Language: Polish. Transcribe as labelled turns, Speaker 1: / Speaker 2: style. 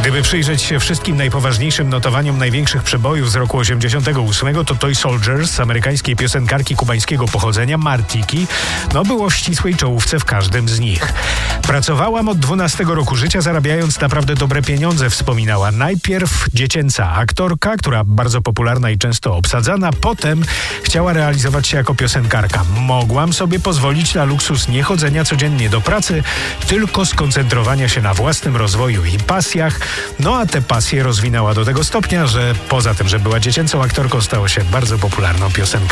Speaker 1: Gdyby przyjrzeć się wszystkim najpoważniejszym notowaniom największych przebojów z roku 88, to Toy Soldiers, amerykańskiej piosenkarki kubańskiego pochodzenia, Martiki, było w ścisłej czołówce w każdym z nich. Pracowałam od 12 roku życia, zarabiając naprawdę dobre pieniądze, wspominała. Najpierw dziecięca aktorka, która bardzo popularna i często obsadzana, potem chciała realizować się jako piosenkarka. Mogłam sobie pozwolić na luksus nie chodzenia codziennie do pracy, tylko skoncentrowania się na własnym rozwoju i pasjach. A te pasje rozwinęła do tego stopnia, że poza tym, że była dziecięcą aktorką, stała się bardzo popularną piosenkarką.